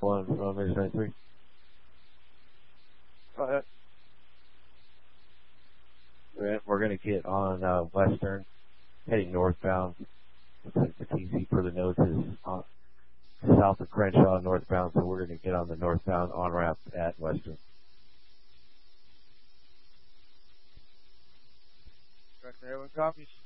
1 from Interstate 3. Go ahead. We're going to get on Western, heading northbound. The TC for the notes is south of Crenshaw, northbound, so we're going to get on the northbound on-ramp at Western. Director, everyone copies.